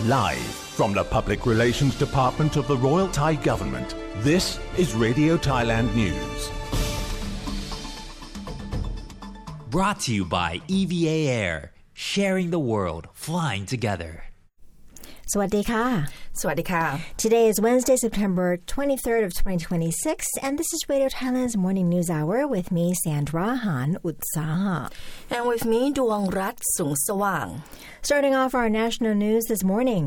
Live from the Public Relations Department of the Royal Thai Government, this is Radio Thailand News. Brought to you by EVA Air, sharing the world, flying together. สวัสดีค่ะสวัสดีค่ะ Today is Wednesday, September 23rd of 2026, and this is Radio Thailand's Morning News Hour with me, Sandra Han Utsaha. And with me, ดวงรัตน์สุงสว่าง Starting off our national news this morning.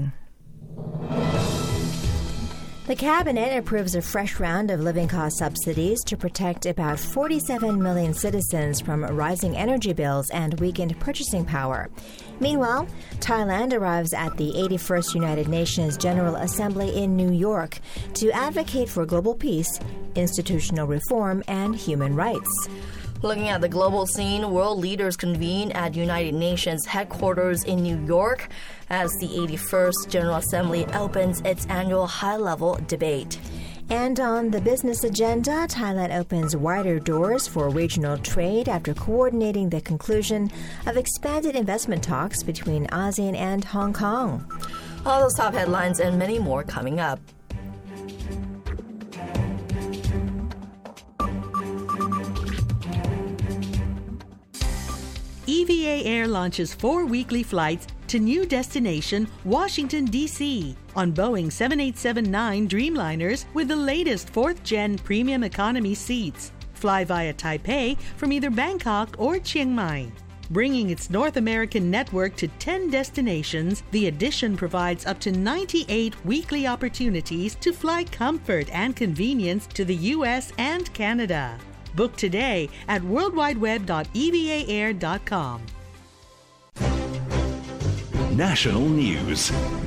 The Cabinet approves a fresh round of living cost subsidies to protect about 47 million citizens from rising energy bills and weakened purchasing power. Meanwhile, Thailand arrives at the 81st United Nations General Assembly in New York to advocate for global peace, institutional reform, and human rights. Looking at the global scene, world leaders convene at United Nations headquarters in New York as the 81st General Assembly opens its annual high-level debate. And on the business agenda, Thailand opens wider doors for regional trade after coordinating the conclusion of expanded investment talks between ASEAN and Hong Kong. All those top headlines and many more coming up. EVA Air launches 4 weekly flights to new destination Washington, D.C. on Boeing 7879 Dreamliners with the latest 4th-gen premium economy seats. Fly via Taipei from either Bangkok or Chiang Mai. Bringing its North American network to 10 destinations, the addition provides up to 98 weekly opportunities to fly comfort and convenience to the U.S. and Canada. Book today at worldwideweb.evaair.com. National News.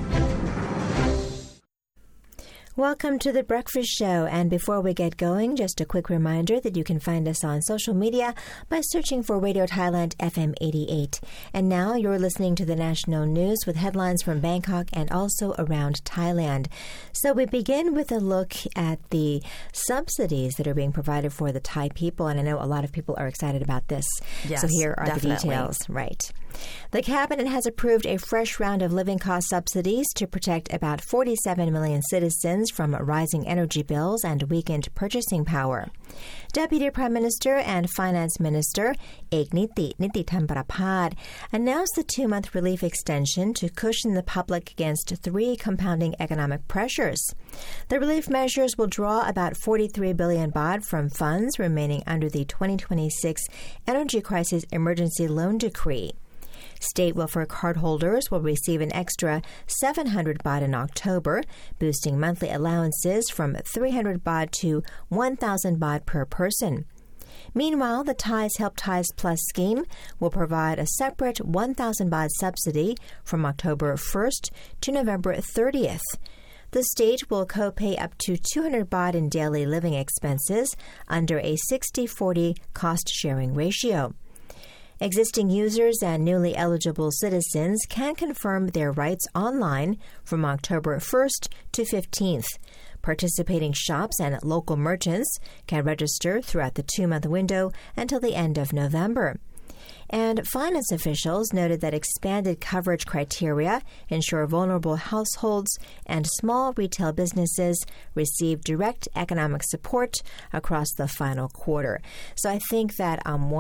Welcome to the Breakfast Show, and before we get going, just a quick reminder that you can find us on social media by searching for Radio Thailand FM 88. And now you're listening to the national news with headlines from Bangkok and also around Thailand. So we begin with a look at the subsidies that are being provided for the Thai people, and I know a lot of people are excited about this. Yes, so here are definitely. The details. Right. The Cabinet has approved a fresh round of living cost subsidies to protect about 47 million citizens from rising energy bills and weakened purchasing power. Deputy Prime Minister and Finance Minister Ek Niti Thampraphat announced the 2-month relief extension to cushion the public against 3 compounding economic pressures. The relief measures will draw about 43 billion baht from funds remaining under the 2026 Energy Crisis Emergency Loan Decree. State welfare cardholders will receive an extra 700 baht in October, boosting monthly allowances from 300 baht to 1,000 baht per person. Meanwhile, the Thais Help Thais Plus scheme will provide a separate 1,000 baht subsidy from October 1st to November 30th. The state will co-pay up to 200 baht in daily living expenses under a 60-40 cost-sharing ratio. Existing users and newly eligible citizens can confirm their rights online from October 1st to 15th. Participating shops and local merchants can register throughout the 2-month window until the end of November. And finance officials noted that expanded coverage criteria ensure vulnerable households and small retail businesses receive direct economic support across the final quarter. So I think that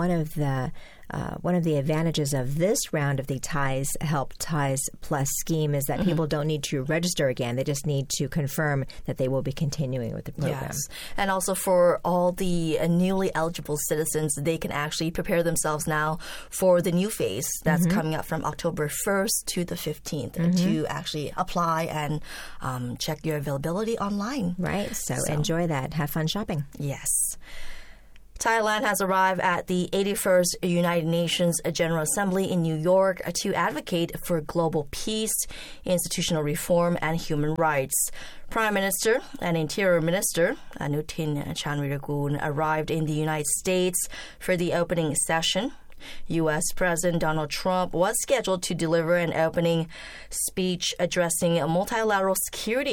one of the advantages of this round of the Thais Help Thais Plus scheme is that people don't need to register again. They just need to confirm that they will be continuing with the program. Yes. And also for all the newly eligible citizens, they can actually prepare themselves now for the new phase that's coming up from October 1st to the 15th to actually apply and check your availability online. Right. So enjoy that. Have fun shopping. Yes. Thailand has arrived at the 81st United Nations General Assembly in New York to advocate for global peace, institutional reform, and human rights. Prime Minister and Interior Minister Anutin Charnvirakul arrived in the United States for the opening session. U.S. President Donald Trump was scheduled to deliver an opening speech addressing multilateral security.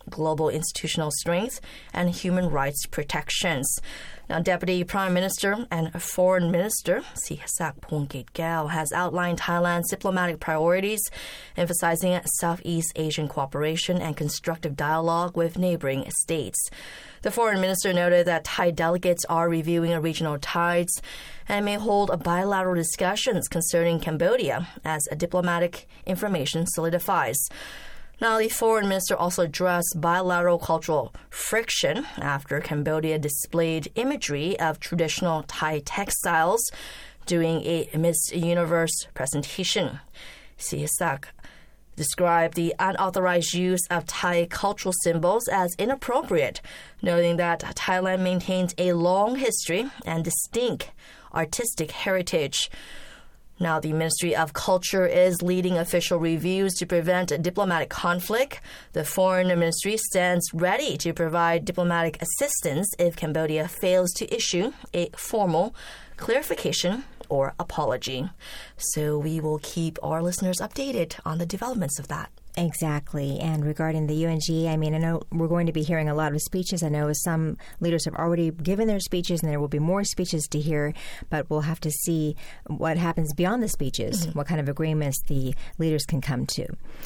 global institutional strength, and human rights protections. Now, Deputy Prime Minister and Foreign Minister Sihasak Phongketkaew has outlined Thailand's diplomatic priorities, emphasizing Southeast Asian cooperation and constructive dialogue with neighboring states. The Foreign Minister noted that Thai delegates are reviewing regional ties and may hold bilateral discussions concerning Cambodia as diplomatic information solidifies. Now, the Foreign Minister also addressed bilateral cultural friction after Cambodia displayed imagery of traditional Thai textiles during a Miss Universe presentation. Sihasak described the unauthorized use of Thai cultural symbols as inappropriate, noting that Thailand maintains a long history and distinct artistic heritage. Now, the Ministry of Culture is leading official reviews to prevent diplomatic conflict. The Foreign Ministry stands ready to provide diplomatic assistance if Cambodia fails to issue a formal clarification or apology. So we will keep our listeners updated on the developments of that. Exactly. And regarding the UNG, I know we're going to be hearing a lot of speeches. I know some leaders have already given their speeches, and there will be more speeches to hear, but we'll have to see what happens beyond the speeches, what kind of agreements the leaders can come to.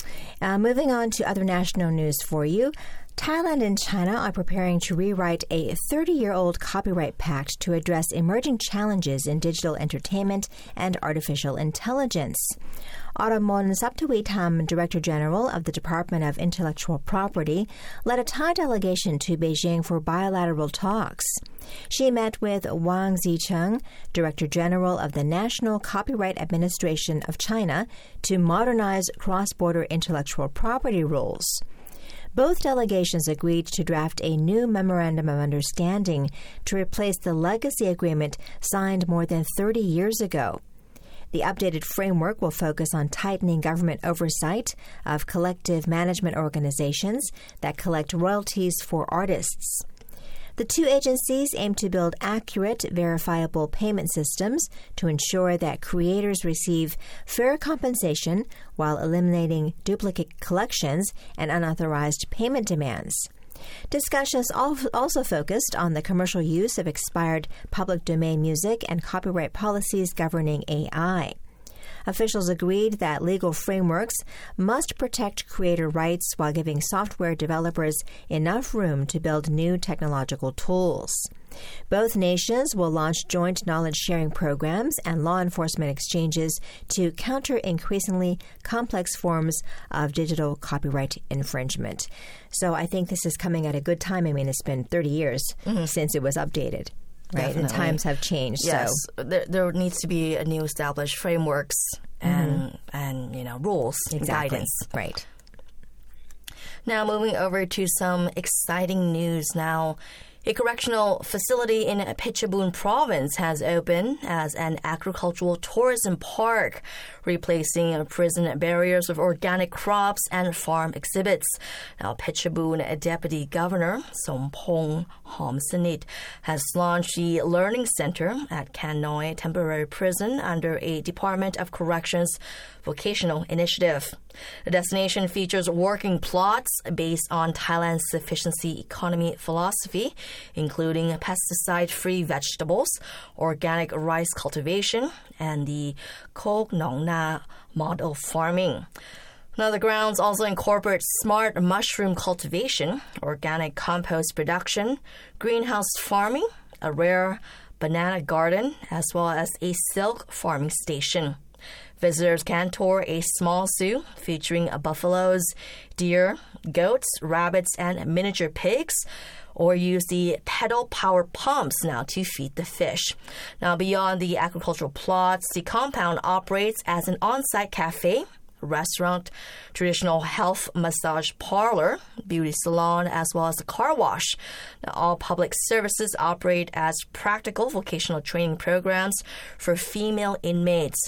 Moving on to other national news for you. Thailand and China are preparing to rewrite a 30-year-old copyright pact to address emerging challenges in digital entertainment and artificial intelligence. Auramon Saptawitam, Director General of the Department of Intellectual Property, led a Thai delegation to Beijing for bilateral talks. She met with Wang Zicheng, Director General of the National Copyright Administration of China, to modernize cross-border intellectual property rules. Both delegations agreed to draft a new Memorandum of Understanding to replace the legacy agreement signed more than 30 years ago. The updated framework will focus on tightening government oversight of collective management organizations that collect royalties for artists. The two agencies aim to build accurate, verifiable payment systems to ensure that creators receive fair compensation while eliminating duplicate collections and unauthorized payment demands. Discussions also focused on the commercial use of expired public domain music and copyright policies governing AI. Officials agreed that legal frameworks must protect creator rights while giving software developers enough room to build new technological tools. Both nations will launch joint knowledge-sharing programs and law enforcement exchanges to counter increasingly complex forms of digital copyright infringement. So I think this is coming at a good time. It's been 30 years since it was updated. Right, Definitely. And times have changed. Yes, so there needs to be a new established frameworks and rules, and guidance. Right. Now, moving over to some exciting news now. A correctional facility in Phetchabun province has opened as an agricultural tourism park, replacing prison barriers with organic crops and farm exhibits. Now, Phetchabun Deputy Governor Sompong Homsanit has launched the Learning Center at Kanoi Temporary Prison under a Department of Corrections vocational initiative. The destination features working plots based on Thailand's sufficiency economy philosophy, including pesticide-free vegetables, organic rice cultivation, and the Kok Nong Na model farming. Now, the grounds also incorporate smart mushroom cultivation, organic compost production, greenhouse farming, a rare banana garden, as well as a silk farming station. Visitors can tour a small zoo featuring buffaloes, deer, goats, rabbits, and miniature pigs, or use the pedal-powered pumps now to feed the fish. Now, beyond the agricultural plots, the compound operates as an on-site cafe, restaurant, traditional health massage parlor, beauty salon, as well as a car wash. Now, all public services operate as practical vocational training programs for female inmates.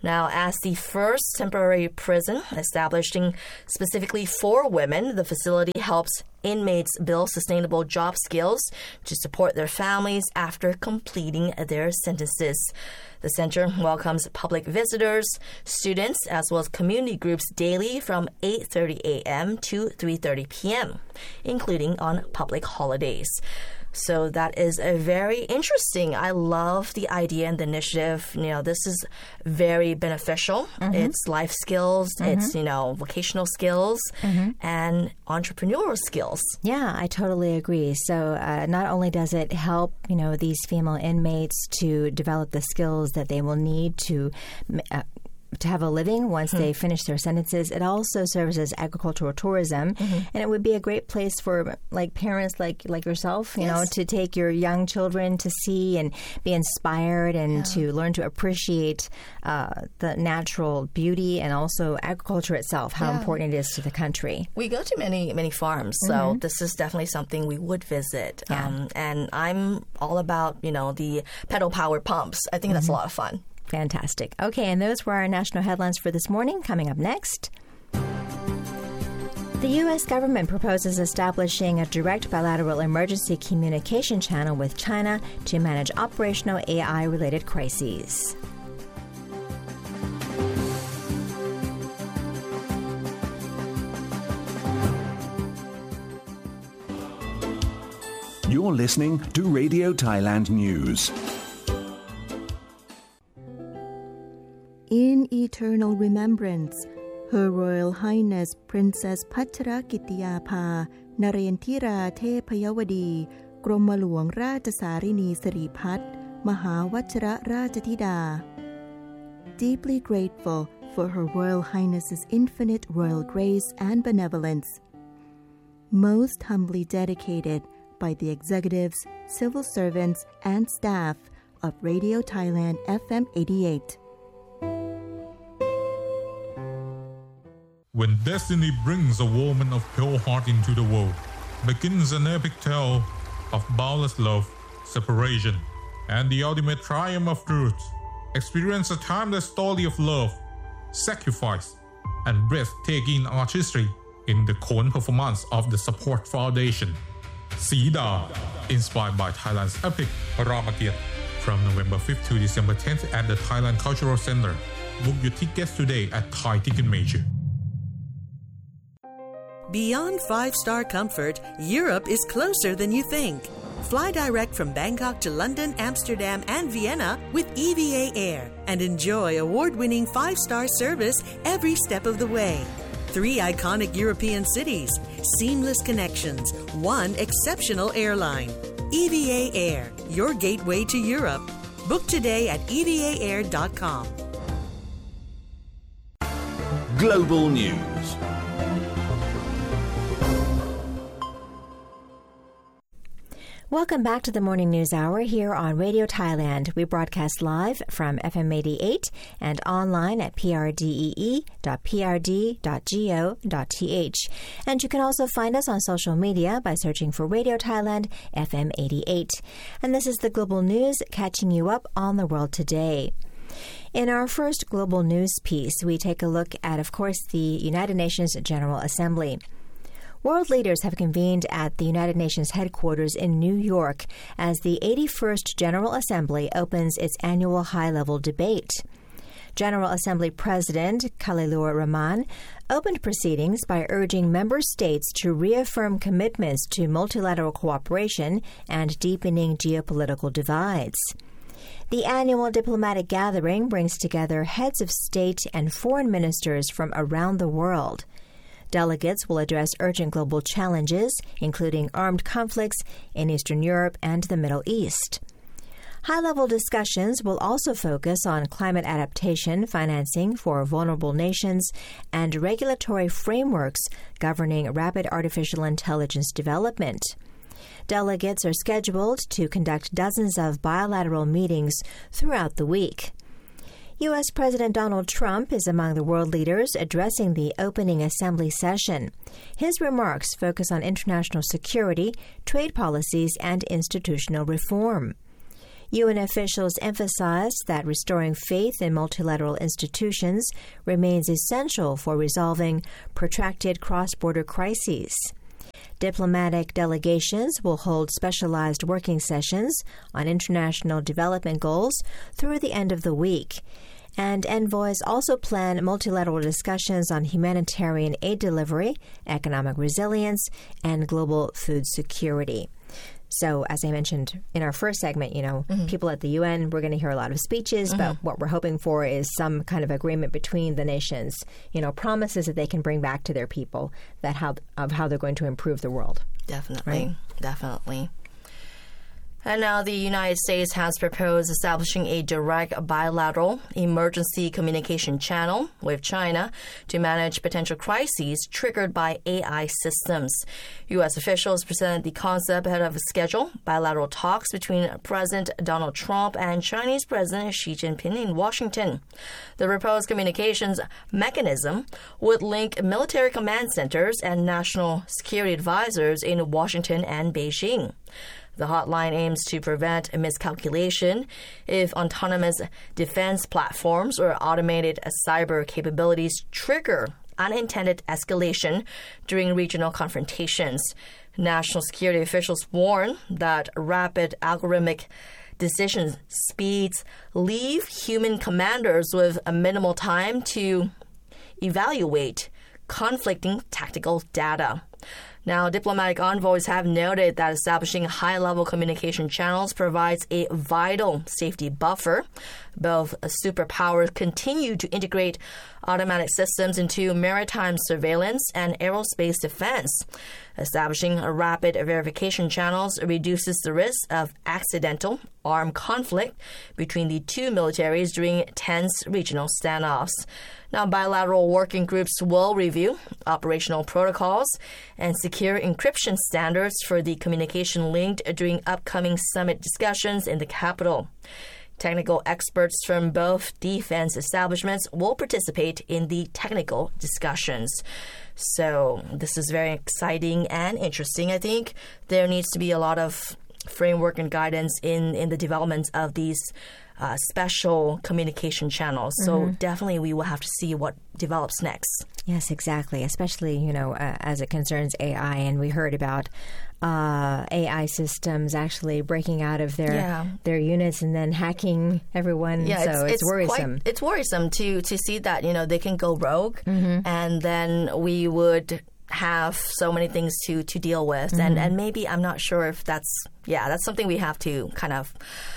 Now, as the first temporary prison establishing specifically for women, the facility helps inmates build sustainable job skills to support their families after completing their sentences. The center welcomes public visitors, students, as well as community groups daily from 8:30 a.m. to 3:30 p.m., including on public holidays. So that is a very interesting. I love the idea and the initiative. This is very beneficial. It's life skills, it's, vocational skills, and entrepreneurial skills. Yeah, I totally agree. So not only does it help, these female inmates to develop the skills that they will need to have a living once they finish their sentences, it also serves as agricultural tourism, and it would be a great place for parents like yourself, to take your young children to see and be inspired and to learn to appreciate the natural beauty and also agriculture itself, how important it is to the country. We go to many farms, so this is definitely something we would visit. And I'm all about the pedal power pumps. I think that's a lot of fun. Fantastic. Okay, and those were our national headlines for this morning. Coming up next, the U.S. government proposes establishing a direct bilateral emergency communication channel with China to manage operational AI-related crises. You're listening to Radio Thailand News. In eternal remembrance, Her Royal Highness Princess Pachrakitiyapha Narendra Thepayawadi กรมหลวงราชสารินีสิริพัฒน์มหาวชิรราชธิดา Deeply grateful for Her Royal Highness's infinite royal grace and benevolence. Most humbly dedicated by the executives, civil servants, and staff of Radio Thailand FM 88. When destiny brings a woman of pure heart into the world, begins an epic tale of boundless love, separation, and the ultimate triumph of truth. Experience a timeless story of love, sacrifice, and breathtaking artistry in the Khon performance of the Support Foundation. Sida, inspired by Thailand's epic Ramakiat, from November 5th to December 10th at the Thailand Cultural Center. Book your tickets today at Thai Ticketmaster. Beyond five-star comfort, Europe is closer than you think. Fly direct from Bangkok to London, Amsterdam, and Vienna with EVA Air and enjoy award-winning five-star service every step of the way. 3 iconic European cities, seamless connections, one exceptional airline. EVA Air, your gateway to Europe. Book today at evaair.com. Global News. Welcome back to the Morning News Hour here on Radio Thailand. We broadcast live from FM 88 and online at prdee.prd.go.th. And you can also find us on social media by searching for Radio Thailand FM 88. And this is the Global News, catching you up on the world today. In our first Global News piece, we take a look at, of course, the United Nations General Assembly. World leaders have convened at the United Nations headquarters in New York as the 81st General Assembly opens its annual high-level debate. General Assembly President Khalilur Rahman opened proceedings by urging member states to reaffirm commitments to multilateral cooperation and deepening geopolitical divides. The annual diplomatic gathering brings together heads of state and foreign ministers from around the world. Delegates will address urgent global challenges, including armed conflicts in Eastern Europe and the Middle East. High-level discussions will also focus on climate adaptation, financing for vulnerable nations, and regulatory frameworks governing rapid artificial intelligence development. Delegates are scheduled to conduct dozens of bilateral meetings throughout the week. U.S. President Donald Trump is among the world leaders addressing the opening assembly session. His remarks focus on international security, trade policies, and institutional reform. UN officials emphasized that restoring faith in multilateral institutions remains essential for resolving protracted cross-border crises. Diplomatic delegations will hold specialized working sessions on international development goals through the end of the week. And envoys also plan multilateral discussions on humanitarian aid delivery, economic resilience, and global food security. So, as I mentioned in our first segment, people at the UN, we're going to hear a lot of speeches, but what we're hoping for is some kind of agreement between the nations, promises that they can bring back to their people of how they're going to improve the world. Definitely. And now the United States has proposed establishing a direct bilateral emergency communication channel with China to manage potential crises triggered by AI systems. U.S. officials presented the concept ahead of scheduled bilateral talks between President Donald Trump and Chinese President Xi Jinping in Washington. The proposed communications mechanism would link military command centers and national security advisors in Washington and Beijing. The hotline aims to prevent a miscalculation if autonomous defense platforms or automated cyber capabilities trigger unintended escalation during regional confrontations. National security officials warn that rapid algorithmic decision speeds leave human commanders with a minimal time to evaluate conflicting tactical data. Now, diplomatic envoys have noted that establishing high-level communication channels provides a vital safety buffer. Both superpowers continue to integrate automatic systems into maritime surveillance and aerospace defense. Establishing rapid verification channels reduces the risk of accidental armed conflict between the two militaries during tense regional standoffs. Now, bilateral working groups will review operational protocols and secure encryption standards for the communication linked during upcoming summit discussions in the capital. Technical experts from both defense establishments will participate in the technical discussions. So this is very exciting and interesting. I think there needs to be a lot of framework and guidance in the development of these special communication channels. So definitely we will have to see what develops next. Yes, exactly. Especially, as it concerns AI. And we heard about AI systems actually breaking out of their units and then hacking everyone. Yeah, so it's worrisome. It's worrisome to see that, they can go rogue and then we would have so many things to deal with. And maybe I'm not sure if that's something we have to kind of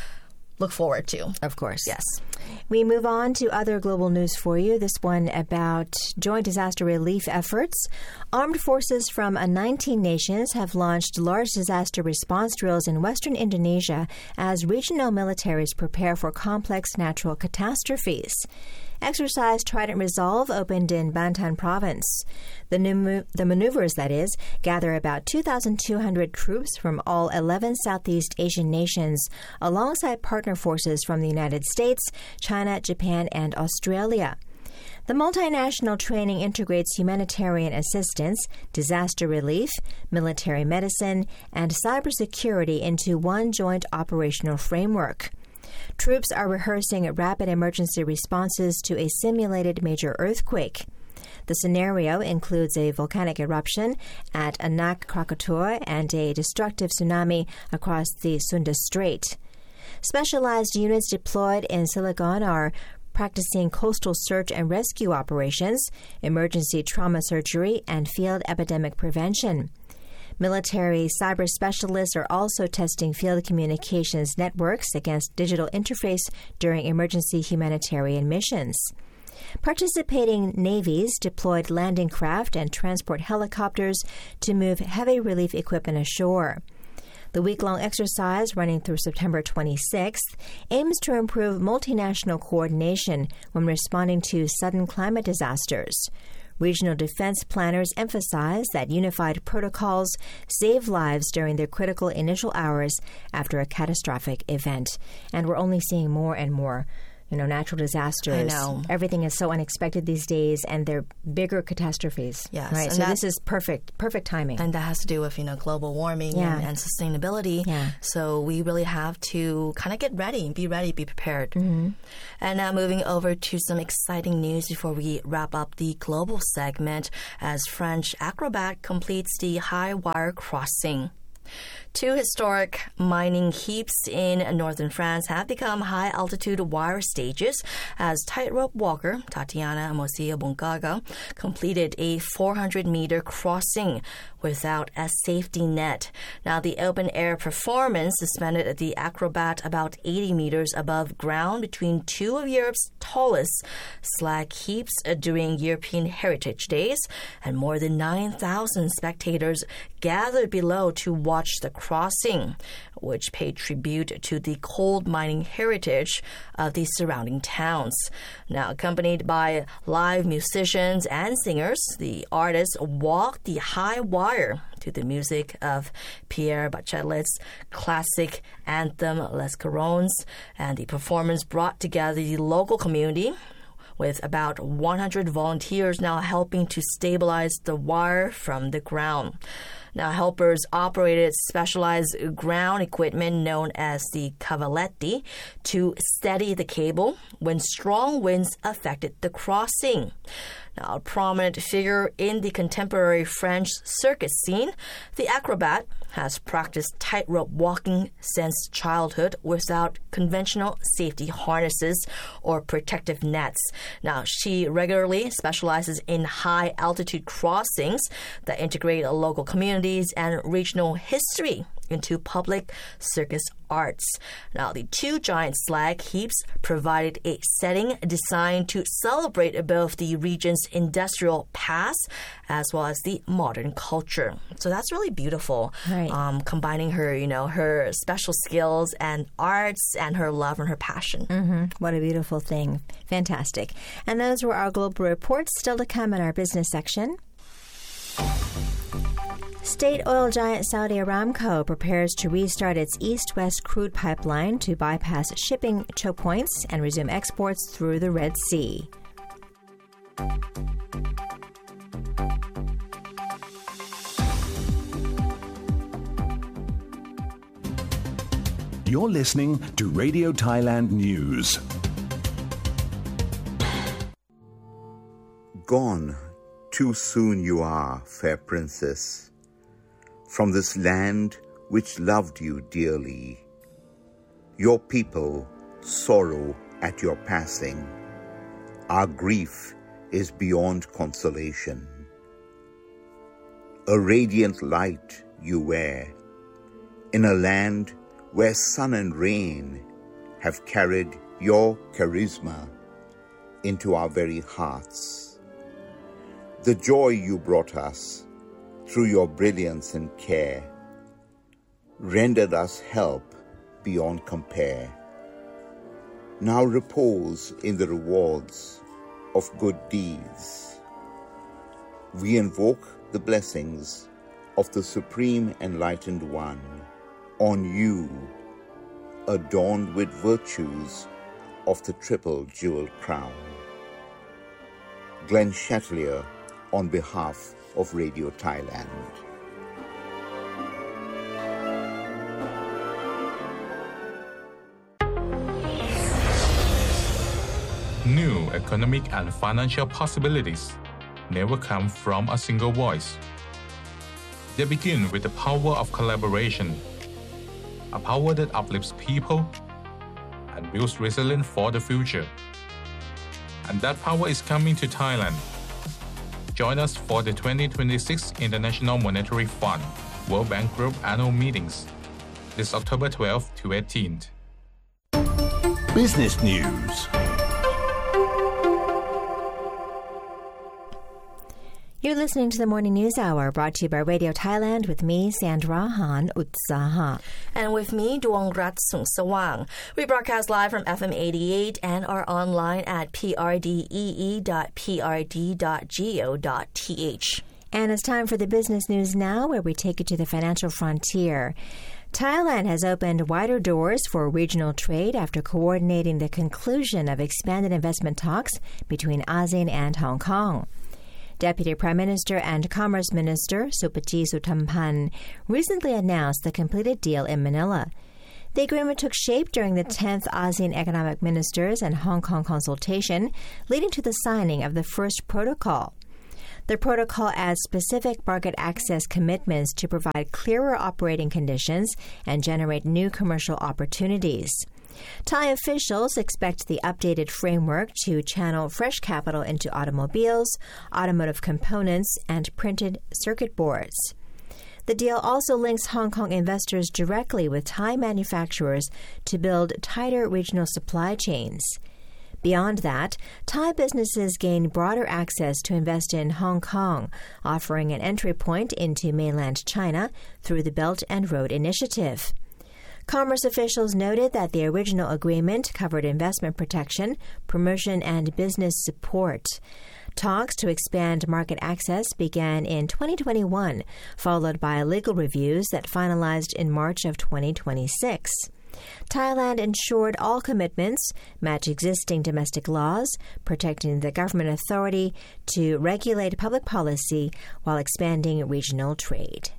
look forward to. Of course. Yes. We move on to other global news for you. This one about joint disaster relief efforts. Armed forces from 19 nations have launched large disaster response drills in western Indonesia as regional militaries prepare for complex natural catastrophes. Exercise Trident Resolve opened in Banten province. The maneuvers, that is, gather about 2,200 troops from all 11 Southeast Asian nations, alongside partner forces from the United States, China, Japan, and Australia. The multinational training integrates humanitarian assistance, disaster relief, military medicine, and cybersecurity into one joint operational framework. Troops are rehearsing rapid emergency responses to a simulated major earthquake. The scenario includes a volcanic eruption at Anak Krakatoa and a destructive tsunami across the Sunda Strait. Specialized units deployed in Cilegon are practicing coastal search and rescue operations, emergency trauma surgery, and field epidemic prevention. Military cyber specialists are also testing field communications networks against digital interface during emergency humanitarian missions. Participating navies deployed landing craft and transport helicopters to move heavy relief equipment ashore. The week-long exercise, running through September 26th, aims to improve multinational coordination when responding to sudden climate disasters. Regional defense planners emphasize that unified protocols save lives during their critical initial hours after a catastrophic event. And we're only seeing more and more natural disasters. I know. Everything is so unexpected these days, and they're bigger catastrophes. Yes. Right. And So this is perfect timing. And that has to do with, global warming and sustainability. Yeah. So we really have to kind of get ready, be prepared. Mm-hmm. And now moving over to some exciting news before we wrap up the global segment, as French acrobat completes the high wire crossing. 2 historic mining heaps in northern France have become high-altitude wire stages as tightrope walker Tatiana Mosia-Bungaga completed a 400-meter crossing without a safety net. Now, the open-air performance suspended the acrobat about 80 meters above ground between 2 of Europe's tallest slag heaps during European Heritage Days, and more than 9,000 spectators gathered below to watch the crossing, which paid tribute to the coal mining heritage of the surrounding towns. Now, accompanied by live musicians and singers, the artists walked the high wire to the music of Pierre Bachelet's classic anthem Les Couronnes, and the performance brought together the local community, with about 100 volunteers now helping to stabilize the wire from the ground. Now, helpers operated specialized ground equipment known as the cavaletti to steady the cable when strong winds affected the crossing. Now, a prominent figure in the contemporary French circus scene, the acrobat has practiced tightrope walking since childhood without conventional safety harnesses or protective nets. Now, she regularly specializes in high-altitude crossings that integrate local communities and regional history into public circus arts. Now, the 2 giant slag heaps provided a setting designed to celebrate both the region's industrial past as well as the modern culture. So that's really beautiful. Right. Combining her, her special skills and arts and her love and her passion. Mm-hmm. What a beautiful thing. Fantastic. And those were our global reports. Still to come in our business section. State oil giant Saudi Aramco prepares to restart its east-west crude pipeline to bypass shipping choke points and resume exports through the Red Sea. You're listening to Radio Thailand News. Gone too soon you are, fair princess, from this land which loved you dearly. Your people sorrow at your passing. Our grief is beyond consolation. A radiant light you wear, in a land where sun and rain have carried your charisma into our very hearts. The joy you brought us through your brilliance and care rendered us help beyond compare. Now repose in the rewards of good deeds. We invoke the blessings of the Supreme Enlightened One on you, adorned with virtues of the triple jeweled crown. Glenn Chatelier on behalf of Radio Thailand. New economic and financial possibilities never come from a single voice. They begin with the power of collaboration, a power that uplifts people and builds resilience for the future. And that power is coming to Thailand. Join us for the 2026 International Monetary Fund World Bank Group annual meetings this October 12th to 18th. Business News. You're listening to the Morning News Hour, brought to you by Radio Thailand with me, Sandra Han Utsaha. And with me, Duongrat Sung Sawang. We broadcast live from FM 88 and are online at prdee.prd.go.th. And it's time for the business news now, where we take you to the financial frontier. Thailand has opened wider doors for regional trade after coordinating the conclusion of expanded investment talks between ASEAN and Hong Kong. Deputy Prime Minister and Commerce Minister Supati Suthampan recently announced the completed deal in Manila. The agreement took shape during the 10th ASEAN Economic Ministers and Hong Kong consultation, leading to the signing of the first protocol. The protocol adds specific market access commitments to provide clearer operating conditions and generate new commercial opportunities. Thai officials expect the updated framework to channel fresh capital into automobiles, automotive components, and printed circuit boards. The deal also links Hong Kong investors directly with Thai manufacturers to build tighter regional supply chains. Beyond that, Thai businesses gain broader access to invest in Hong Kong, offering an entry point into mainland China through the Belt and Road Initiative. Commerce officials noted that the original agreement covered investment protection, promotion, and business support. Talks to expand market access began in 2021, followed by legal reviews that finalized in March of 2026. Thailand ensured all commitments match existing domestic laws, protecting the government authority to regulate public policy while expanding regional trade.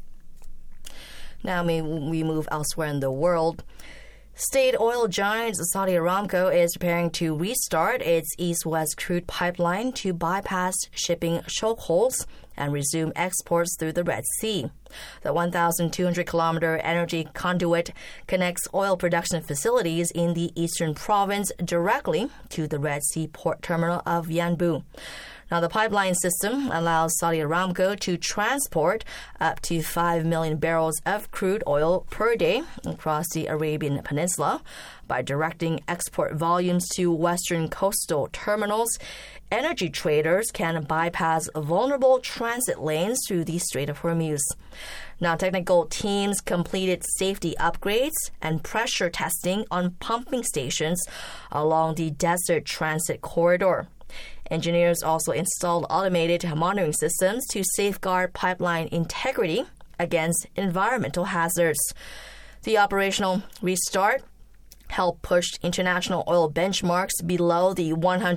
Now we move elsewhere in the world. State oil giant Saudi Aramco is preparing to restart its east-west crude pipeline to bypass shipping chokeholds and resume exports through the Red Sea. The 1,200-kilometer energy conduit connects oil production facilities in the eastern province directly to the Red Sea port terminal of Yanbu. Now, the pipeline system allows Saudi Aramco to transport up to 5 million barrels of crude oil per day across the Arabian Peninsula. By directing export volumes to western coastal terminals, energy traders can bypass vulnerable transit lanes through the Strait of Hormuz. Now, technical teams completed safety upgrades and pressure testing on pumping stations along the desert transit corridor. Engineers also installed automated monitoring systems to safeguard pipeline integrity against environmental hazards. The operational restart helped push international oil benchmarks below the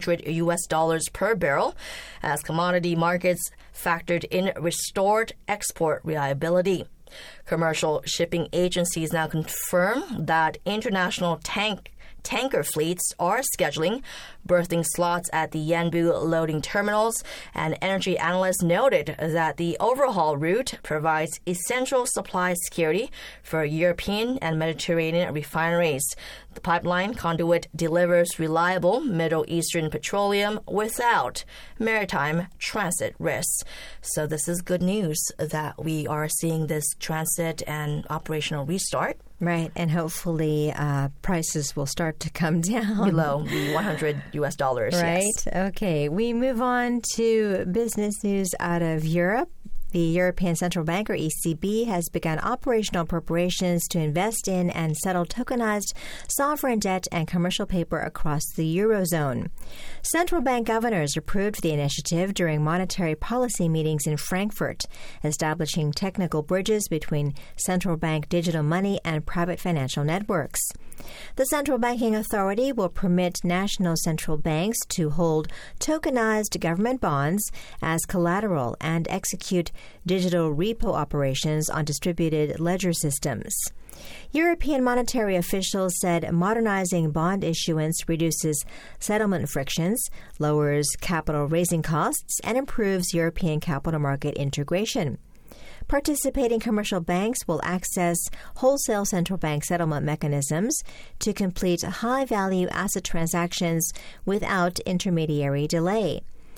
$100 per barrel as commodity markets factored in restored export reliability. Commercial shipping agencies now confirm that international tanker fleets are scheduling berthing slots at the Yanbu loading terminals, and energy analysts noted that the overhaul route provides essential supply security for European and Mediterranean refineries. The pipeline conduit delivers reliable Middle Eastern petroleum without maritime transit risks. So this is good news that we are seeing this transit and operational restart. Right, and hopefully prices will start to come down below the $100. Right. Yes. Okay. We move on to business news out of Europe. The European Central Bank, or ECB, has begun operational preparations to invest in and settle tokenized sovereign debt and commercial paper across the Eurozone. Central bank governors approved the initiative during monetary policy meetings in Frankfurt, establishing technical bridges between central bank digital money and private financial networks. The Central Banking Authority will permit national central banks to hold tokenized government bonds as collateral and execute digital repo operations on distributed ledger systems. European monetary officials said modernizing bond issuance reduces settlement frictions, lowers capital raising costs, and improves European capital market integration. Participating commercial banks will access wholesale central bank settlement mechanisms to complete high-value asset transactions without intermediary delay.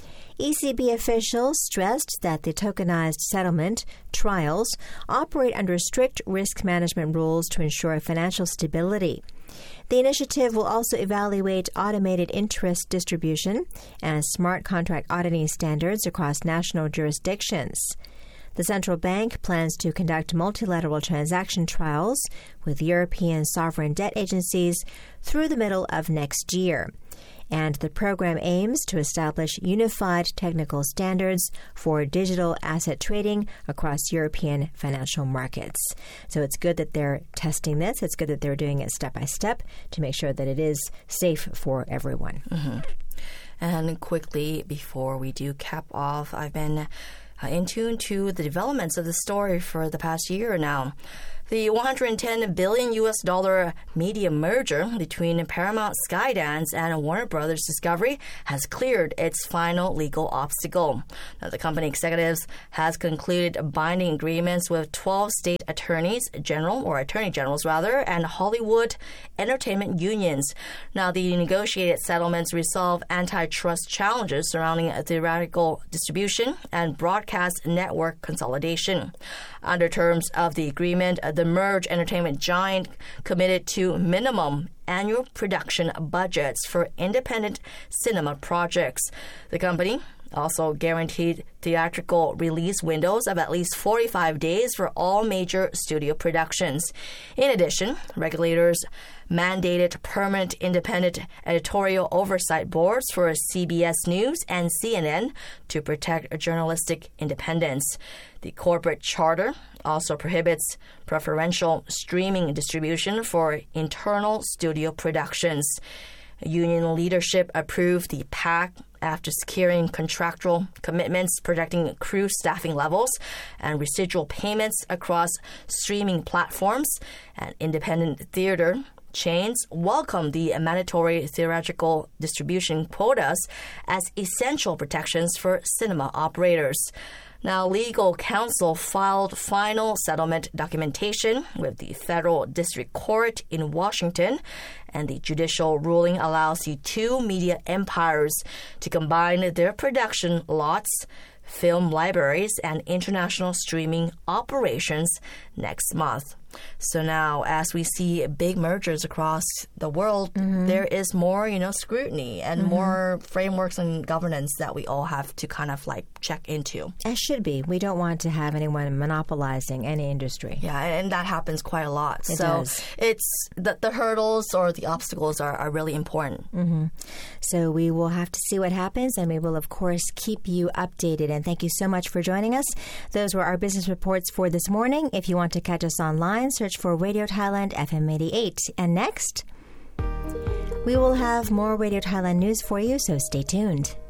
ECB officials stressed that the tokenized settlement trials operate under strict risk management rules to ensure financial stability. The initiative will also evaluate automated interest distribution and smart contract auditing standards across national jurisdictions. The central bank plans to conduct multilateral transaction trials with European sovereign debt agencies through the middle of next year. And the program aims to establish unified technical standards for digital asset trading across European financial markets. So it's good that they're testing this. It's good that they're doing it step by step to make sure that it is safe for everyone. Mm-hmm. And quickly, before we do cap off, I've been in tune to the developments of the story for the past year now. The $110 billion media merger between Paramount Skydance and Warner Brothers Discovery has cleared its final legal obstacle. Now, the company executives has concluded binding agreements with 12 state attorney generals, and Hollywood entertainment unions. Now, the negotiated settlements resolve antitrust challenges surrounding theatrical distribution and broadcast network consolidation. Under terms of the agreement, the merged entertainment giant committed to minimum annual production budgets for independent cinema projects. The company also guaranteed theatrical release windows of at least 45 days for all major studio productions. In addition, regulators mandated permanent independent editorial oversight boards for CBS News and CNN to protect journalistic independence. The corporate charter also prohibits preferential streaming distribution for internal studio productions. Union leadership approved the pact after securing contractual commitments protecting crew staffing levels and residual payments across streaming platforms. And independent theater chains welcome the mandatory theatrical distribution quotas as essential protections for cinema operators. Now, legal counsel filed final settlement documentation with the Federal District Court in Washington, and the judicial ruling allows the two media empires to combine their production lots, film libraries, and international streaming operations next month. So now, as we see big mergers across the world, there is more, scrutiny and more frameworks and governance that we all have to kind of check into. As should be. We don't want to have anyone monopolizing any industry. Yeah, and that happens quite a lot. It does. It's the hurdles or the obstacles are really important. So we will have to see what happens, and we will, of course, keep you updated. And thank you so much for joining us. Those were our business reports for this morning. If you want to catch us online, search for Radio Thailand FM 88. And next, we will have more Radio Thailand news for you, so stay tuned.